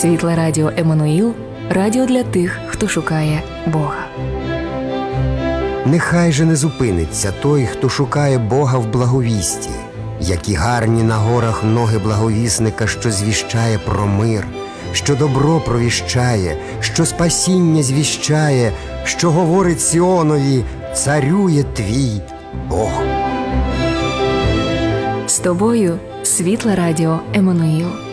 Світле Радіо Еммануїл – радіо для тих, хто шукає Бога. Нехай же не зупиниться той, хто шукає Бога в благовісті. Які гарні на горах ноги благовісника, що звіщає про мир, що добро провіщає, що спасіння звіщає, що говорить Сіонові: «Царює твій Бог». З тобою Світле Радіо Еммануїл.